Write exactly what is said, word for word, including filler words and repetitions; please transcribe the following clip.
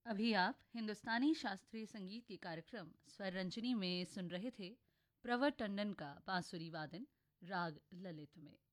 अभी आप हिंदुस्तानी शास्त्रीय संगीत के कार्यक्रम स्वर रंजनी में सुन रहे थे प्रवर टंडन का बांसुरी वादन राग ललित में।